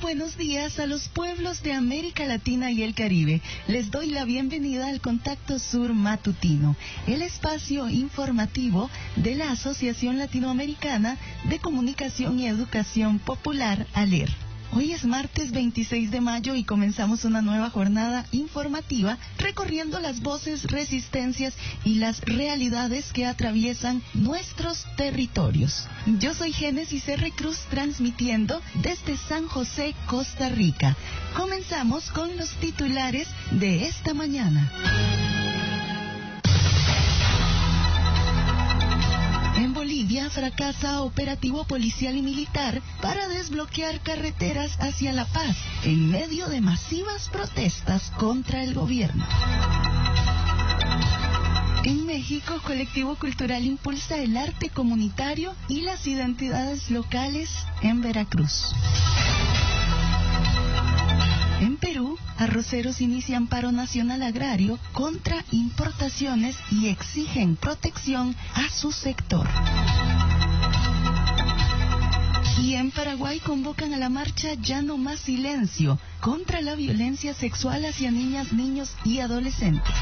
buenos días a los pueblos de América Latina y el Caribe. Les doy la bienvenida al Contacto Sur Matutino, el espacio informativo de la Asociación Latinoamericana de Comunicación y Educación Popular, ALER. Hoy es martes 26 de mayo y comenzamos una nueva jornada informativa recorriendo las voces, resistencias y las realidades que atraviesan nuestros territorios. Yo soy Génesis R. Cruz, transmitiendo desde San José, Costa Rica. Comenzamos con los titulares de esta mañana. En Bolivia fracasa operativo policial y militar para desbloquear carreteras hacia La Paz en medio de masivas protestas contra el gobierno. En México, colectivo cultural impulsa el arte comunitario y las identidades locales en Veracruz. En Perú, arroceros inician paro nacional agrario contra importaciones y exigen protección a su sector. Y en Paraguay convocan a la marcha Ya no más silencio contra la violencia sexual hacia niñas, niños y adolescentes.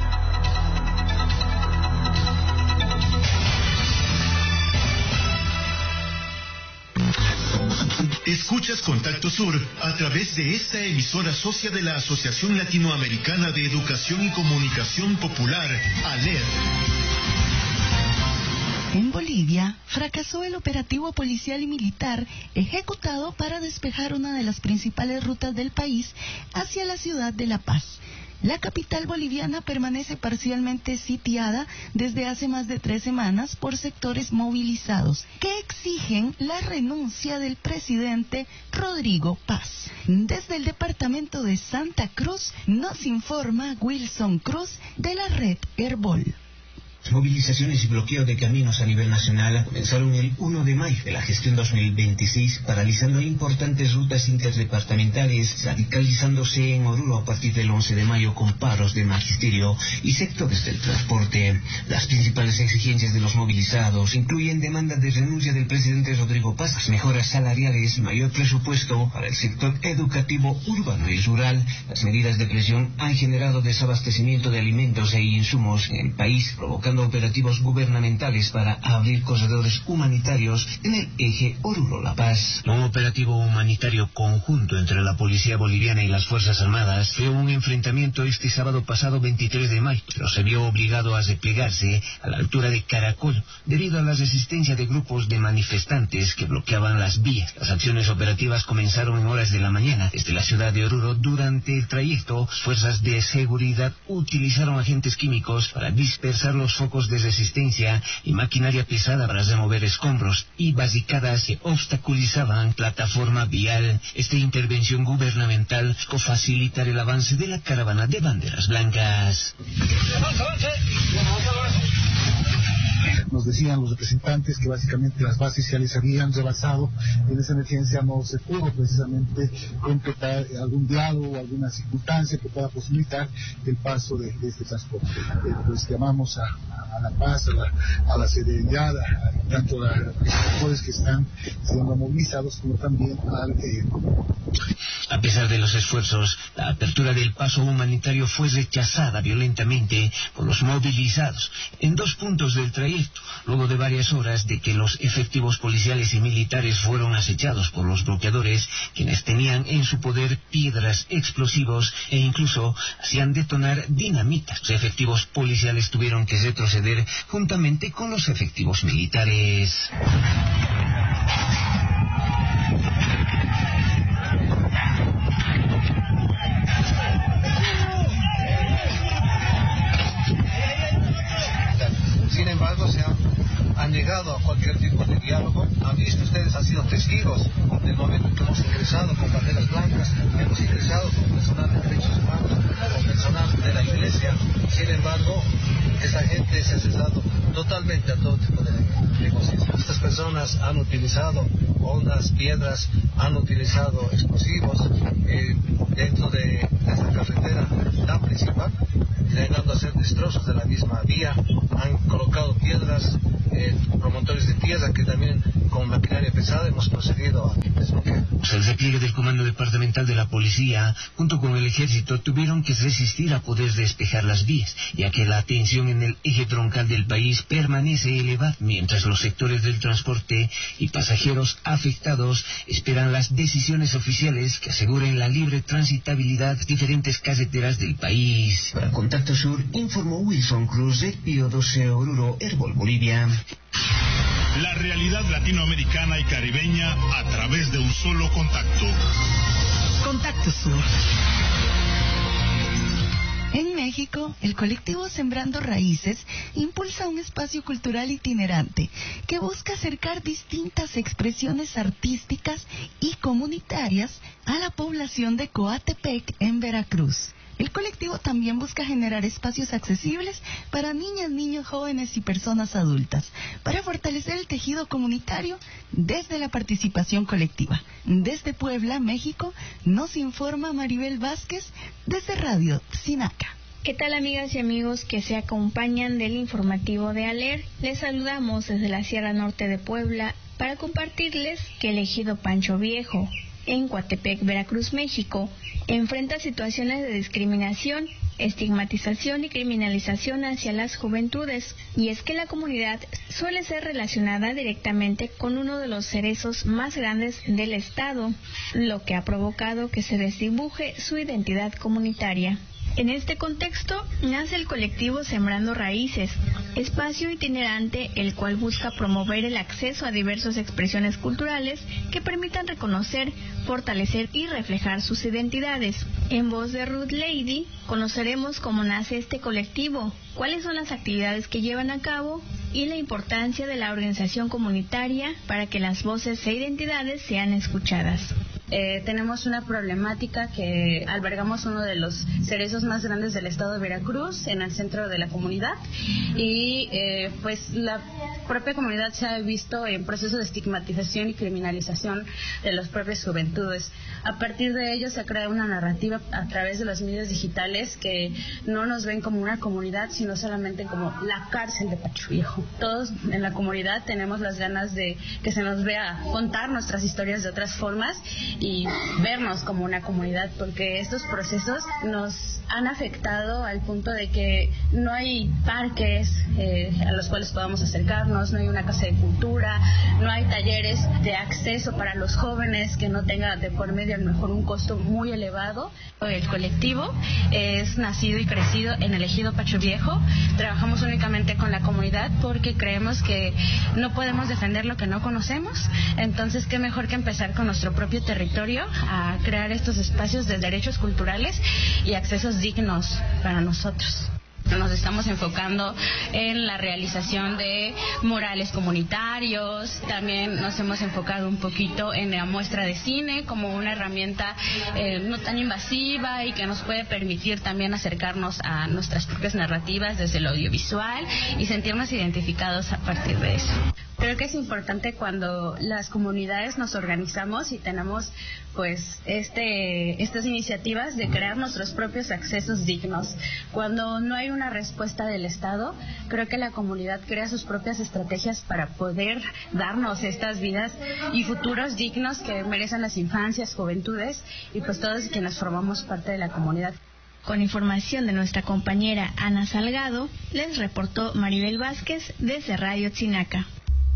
Escuchas Contacto Sur a través de esta emisora socia de la Asociación Latinoamericana de Educación y Comunicación Popular, ALER. En Bolivia, fracasó el operativo policial y militar ejecutado para despejar una de las principales rutas del país hacia la ciudad de La Paz. La capital boliviana permanece parcialmente sitiada desde hace más de 3 semanas por sectores movilizados que exigen la renuncia del presidente Rodrigo Paz. Desde el departamento de Santa Cruz nos informa Wilson Cruz de la red Herbol. Movilizaciones y bloqueo de caminos a nivel nacional comenzaron el 1 de mayo de la gestión 2026, paralizando importantes rutas interdepartamentales, radicalizándose en Oruro a partir del 11 de mayo con paros de magisterio y sectores del transporte. Las principales exigencias de los movilizados incluyen demanda de renuncia del presidente Rodrigo Paz, mejoras salariales, mayor presupuesto para el sector educativo urbano y rural. Las medidas de presión han generado desabastecimiento de alimentos e insumos en el país, provocando operativos gubernamentales para abrir corredores humanitarios en el eje Oruro-La Paz. Un operativo humanitario conjunto entre la Policía Boliviana y las Fuerzas Armadas fue un enfrentamiento este sábado pasado 23 de mayo, pero se vio obligado a replegarse a la altura de Caracol debido a la resistencia de grupos de manifestantes que bloqueaban las vías. Las acciones operativas comenzaron en horas de la mañana desde la ciudad de Oruro. Durante el trayecto, fuerzas de seguridad utilizaron agentes químicos para dispersar los focos de resistencia y maquinaria pesada para remover escombros y barricadas que obstaculizaban plataforma vial. Esta intervención gubernamental buscó facilitar el avance de la caravana de banderas blancas. Nos decían los representantes que básicamente las bases ya les habían rebasado. En esa emergencia no se pudo precisamente concretar algún diálogo o alguna circunstancia que pueda posibilitar el paso de este transporte. Pues llamamos a La Paz, a la serenidad, tanto a los sectores que están siendo movilizados como también al... A pesar de los esfuerzos, la apertura del paso humanitario fue rechazada violentamente por los movilizados en 2 puntos del trayecto, luego de varias horas de que los efectivos policiales y militares fueron acechados por los bloqueadores, quienes tenían en su poder piedras, explosivos e incluso hacían detonar dinamitas. Los efectivos policiales tuvieron que retroceder juntamente con los efectivos militares. Sin embargo, han llegado a cualquier tipo de diálogo. Han visto ustedes, han sido testigos del momento en que hemos ingresado con banderas blancas, hemos ingresado con personal de derechos humanos, con personal de la iglesia. Sin embargo, esa gente se ha cesado totalmente a todo tipo de negociación. Estas personas han utilizado ondas, piedras, han utilizado explosivos dentro de esta carretera tan principal, llegando a ser destrozos de la misma vía. Han colocado piedras, promotores de tierra que también con maquinaria pesada hemos procedido a desbloquear. El despliegue del Comando Departamental de la Policía, junto con el Ejército, tuvieron que resistir a poder despejar las vías, ya que la tensión en el eje troncal del país permanece elevada, mientras los sectores del transporte y pasajeros afectados esperan las decisiones oficiales que aseguren la libre transitabilidad de diferentes carreteras del país. Para Contacto Sur, informó Wilson Cruz de Pío 12 Oruro, Herbol, Bolivia. La realidad latinoamericana y caribeña a través de un solo contacto. Contacto Sur. En México, el colectivo Sembrando Raíces impulsa un espacio cultural itinerante que busca acercar distintas expresiones artísticas y comunitarias a la población de Coatepec, en Veracruz. El colectivo también busca generar espacios accesibles para niñas, niños, jóvenes y personas adultas, para fortalecer el tejido comunitario desde la participación colectiva. Desde Puebla, México, nos informa Maribel Vázquez desde Radio Tzinaca. ¿Qué tal, amigas y amigos que se acompañan del informativo de ALER? Les saludamos desde la Sierra Norte de Puebla para compartirles que el ejido Pancho Viejo, en Coatepec, Veracruz, México, enfrenta situaciones de discriminación, estigmatización y criminalización hacia las juventudes, y es que la comunidad suele ser relacionada directamente con uno de los cerezos más grandes del estado, lo que ha provocado que se desdibuje su identidad comunitaria. En este contexto nace el colectivo Sembrando Raíces, espacio itinerante el cual busca promover el acceso a diversas expresiones culturales que permitan reconocer, fortalecer y reflejar sus identidades. En voz de Ruth Lady conoceremos cómo nace este colectivo, cuáles son las actividades que llevan a cabo y la importancia de la organización comunitaria para que las voces e identidades sean escuchadas. Tenemos una problemática que albergamos uno de los cerezos más grandes del estado de Veracruz, en el centro de la comunidad, y pues la propia comunidad se ha visto en proceso de estigmatización y criminalización de las propias juventudes. A partir de ello se ha creado una narrativa a través de los medios digitales que no nos ven como una comunidad, sino solamente como la cárcel de Pancho Viejo. Todos en la comunidad tenemos las ganas de que se nos vea contar nuestras historias de otras formas y vernos como una comunidad, porque estos procesos nos han afectado al punto de que no hay parques a los cuales podamos acercarnos, no hay una casa de cultura, no hay talleres de acceso para los jóvenes que no tenga de por medio a lo mejor un costo muy elevado. El colectivo es nacido y crecido en el ejido Pancho Viejo. Trabajamos únicamente con la comunidad porque creemos que no podemos defender lo que no conocemos, entonces qué mejor que empezar con nuestro propio territorio a crear estos espacios de derechos culturales y accesos dignos para nosotros. Nos estamos enfocando en la realización de murales comunitarios, también nos hemos enfocado un poquito en la muestra de cine como una herramienta no tan invasiva y que nos puede permitir también acercarnos a nuestras propias narrativas desde lo audiovisual y sentirnos identificados a partir de eso. Creo que es importante cuando las comunidades nos organizamos y tenemos pues estas iniciativas de crear nuestros propios accesos dignos. Cuando no hay una respuesta del Estado, creo que la comunidad crea sus propias estrategias para poder darnos estas vidas y futuros dignos que merecen las infancias, juventudes y pues todos quienes formamos parte de la comunidad. Con información de nuestra compañera Ana Salgado, les reportó Maribel Vázquez desde Radio Tzinaca.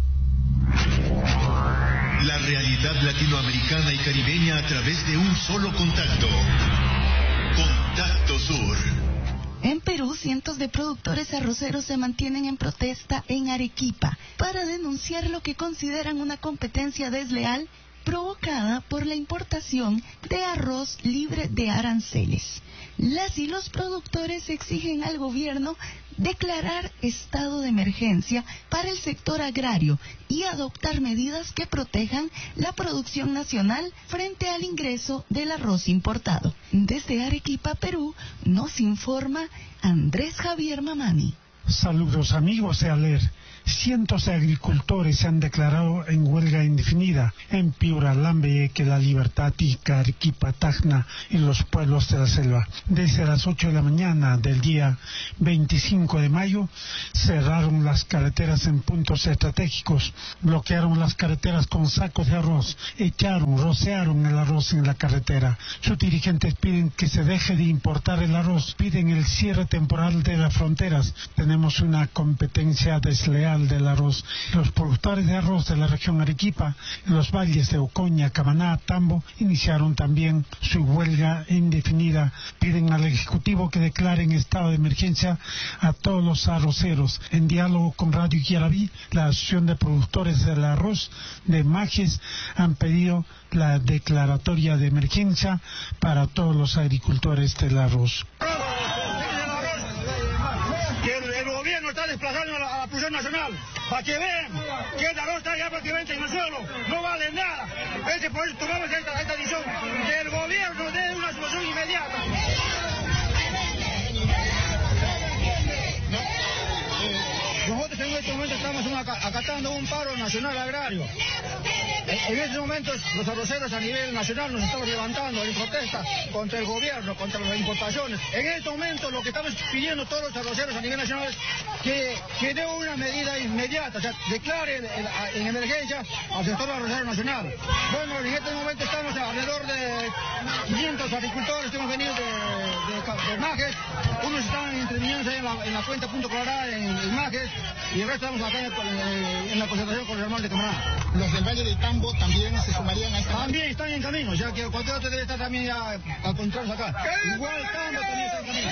La realidad latinoamericana y caribeña a través de un solo contacto. Contacto Sur. En Perú, cientos de productores arroceros se mantienen en protesta en Arequipa para denunciar lo que consideran una competencia desleal provocada por la importación de arroz libre de aranceles. Las y los productores exigen al gobierno declarar estado de emergencia para el sector agrario y adoptar medidas que protejan la producción nacional frente al ingreso del arroz importado. Desde Arequipa, Perú, nos informa Andrés Javier Mamani. Saludos amigos de ALER. cientos de agricultores se han declarado en huelga indefinida en Piura, Lambayeque, La Libertad, Ica, Arequipa, Tacna y los pueblos de la selva. Desde las 8 de la mañana del día 25 de mayo cerraron las carreteras en puntos estratégicos, bloquearon las carreteras con sacos de arroz, rociaron el arroz en la carretera. Sus dirigentes piden que se deje de importar el arroz, piden el cierre temporal de las fronteras. Tenemos una competencia desleal del arroz. Los productores de arroz de la región Arequipa, en los valles de Ocoña, Camaná, Tambo, iniciaron también su huelga indefinida. Piden al Ejecutivo que declare en estado de emergencia a todos los arroceros. En diálogo con Radio Yarabí, la Asociación de Productores del Arroz de Majes han pedido la declaratoria de emergencia para todos los agricultores del arroz. Que el gobierno está desplazando a la producción nacional, para que vean que el arroz está ya prácticamente en el suelo, no vale nada. Por eso tomamos esta decisión, que el gobierno dé una solución inmediata. Nosotros en este momento estamos acatando un paro nacional agrario. En estos momentos los arroceros a nivel nacional nos estamos levantando en protesta contra el gobierno, contra las importaciones. En este momento lo que estamos pidiendo todos los arroceros a nivel nacional es que dé una medida inmediata, o sea, declare en emergencia al sector arrocero nacional. Bueno, en este momento estamos alrededor de 500 agricultores que hemos venido de Majes. Unos están interviniendo en la cuenta Punto Colorado en Majes y el resto estamos acá en la concentración con el hermano de Camará. Los del Valle de Tambo también se sumarían a esta... También están en camino, ya que cualquier otro debe estar también ya a controlarse acá. Igual Tambo también está en camino.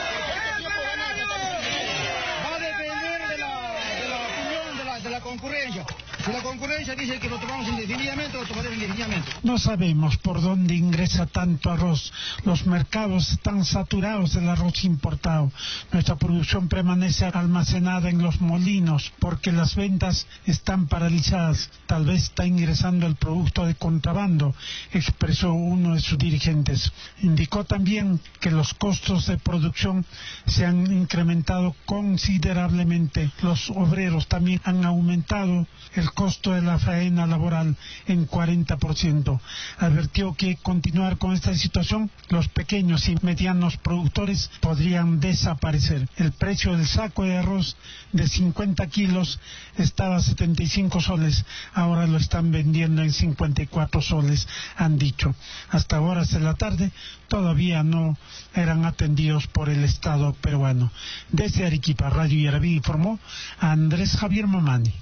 Va a depender de la opinión de la concurrencia. Si la concurrencia dice que lo tomamos indefinidamente, lo tomaremos indefinidamente. No sabemos por dónde ingresa tanto arroz. Los mercados están saturados del arroz importado. Nuestra producción permanece almacenada en los molinos porque las ventas están paralizadas. Tal vez está ingresando el producto de contrabando, expresó uno de sus dirigentes. Indicó también que los costos de producción se han incrementado considerablemente. Los obreros también han aumentado el costo de la faena laboral en 40%. Advirtió que continuar con esta situación, los pequeños y medianos productores podrían desaparecer. El precio del saco de arroz de 50 kilos estaba a 75 soles, ahora lo están vendiendo en 54 soles, han dicho. Hasta horas de la tarde todavía no eran atendidos por el Estado peruano. Desde Arequipa, Radio Yarabí informó a Andrés Javier Mamani.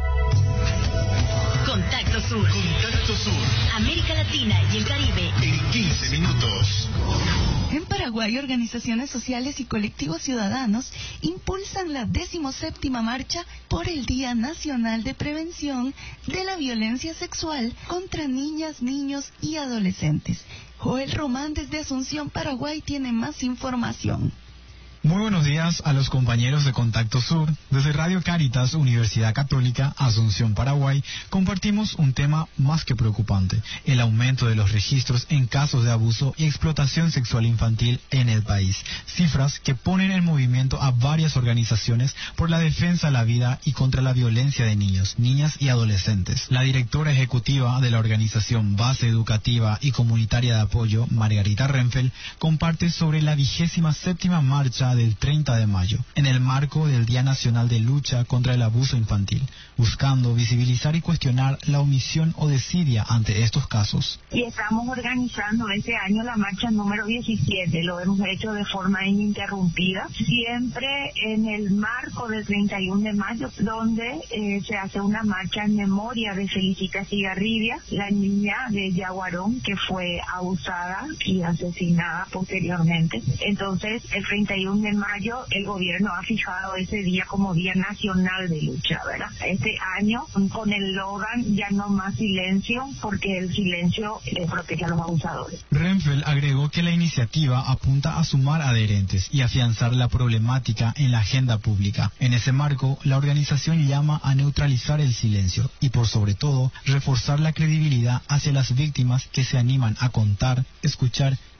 Contacto Sur. Contacto Sur. América Latina y el Caribe. En 15 minutos. En Paraguay, organizaciones sociales y colectivos ciudadanos impulsan la 17ª marcha por el Día Nacional de Prevención de la Violencia Sexual contra niñas, niños y adolescentes. Joel Román desde Asunción, Paraguay, tiene más información. Muy buenos días a los compañeros de Contacto Sur. Desde Radio Cáritas, Universidad Católica, Asunción, Paraguay, compartimos un tema más que preocupante: el aumento de los registros en casos de abuso y explotación sexual infantil en el país. Cifras que ponen en movimiento a varias organizaciones por la defensa de la vida y contra la violencia de niños, niñas y adolescentes. La directora ejecutiva de la organización Base Educativa y Comunitaria de Apoyo, Margarita Renfel, comparte sobre la 27ª marcha del 30 de mayo, en el marco del Día Nacional de Lucha contra el Abuso Infantil, buscando visibilizar y cuestionar la omisión o desidia ante estos casos. Y estamos organizando este año la marcha número 17, lo hemos hecho de forma ininterrumpida, siempre en el marco del 31 de mayo, donde se hace una marcha en memoria de Felicita Cigarribia, la niña de Yaguarón que fue abusada y asesinada posteriormente. Entonces, el 31 de mayo el gobierno ha fijado ese día como Día Nacional de Lucha, ¿verdad? Este año con el eslogan "Ya no más silencio", porque el silencio protege a los abusadores. Renfel agregó que la iniciativa apunta a sumar adherentes y afianzar la problemática en la agenda pública. En ese marco, la organización llama a neutralizar el silencio y, por sobre todo, reforzar la credibilidad hacia las víctimas que se animan a contar, escuchar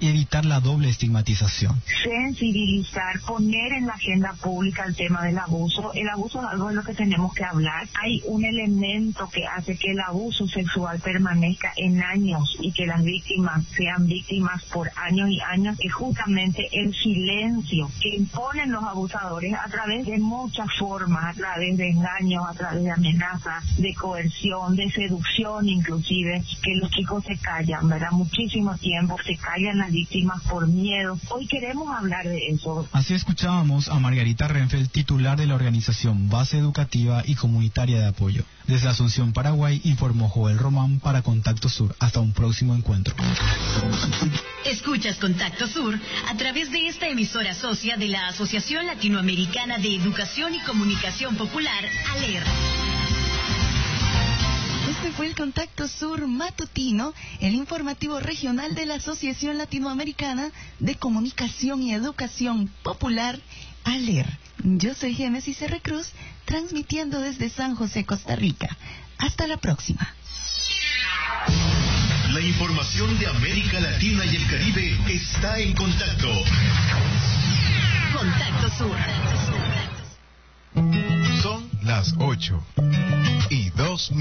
y evitar la doble estigmatización. Sensibilizar, poner en la agenda pública el tema del abuso. El abuso es algo de lo que tenemos que hablar. Hay un elemento que hace que el abuso sexual permanezca en años y que las víctimas sean víctimas por años y años, es justamente el silencio que imponen los abusadores a través de muchas formas, a través de engaños, a través de amenazas, de coerción, de seducción inclusive, que los chicos se callan, ¿verdad? Muchísimo tiempo se callan las víctimas por miedo. Hoy queremos hablar de eso. Así escuchábamos a Margarita Renfeld, titular de la organización Base Educativa y Comunitaria de Apoyo. Desde Asunción, Paraguay, informó Joel Román para Contacto Sur. Hasta un próximo encuentro. Escuchas Contacto Sur a través de esta emisora socia de la Asociación Latinoamericana de Educación y Comunicación Popular, ALER. Este fue el Contacto Sur matutino, el informativo regional de la Asociación Latinoamericana de Comunicación y Educación Popular, ALER. Yo soy Génesis R. Cruz, transmitiendo desde San José, Costa Rica. Hasta la próxima. La información de América Latina y el Caribe está en contacto. Contacto Sur. Son las 8:02.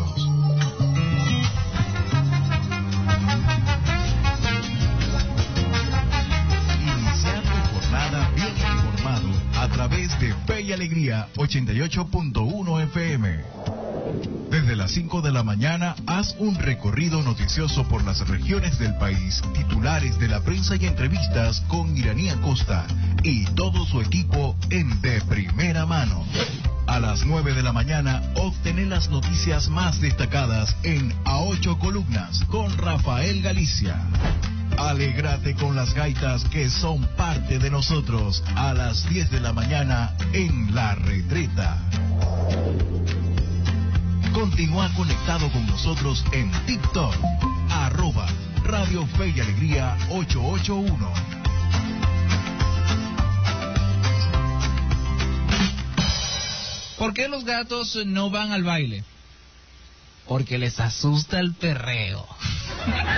Iniciar tu jornada bien informado a través de Fe y Alegría 88.1 FM. Desde las 5 de la mañana, haz un recorrido noticioso por las regiones del país, titulares de la prensa y entrevistas con Iraní Acosta y todo su equipo en De Primera Mano. A las 9 de la mañana, obtener las noticias más destacadas en A 8 Columnas con Rafael Galicia. Alégrate con las gaitas que son parte de nosotros a las 10 de la mañana en La Retreta. Continúa conectado con nosotros en TikTok, @Radio Fe y Alegría 881. ¿Por qué los gatos no van al baile? Porque les asusta el perreo.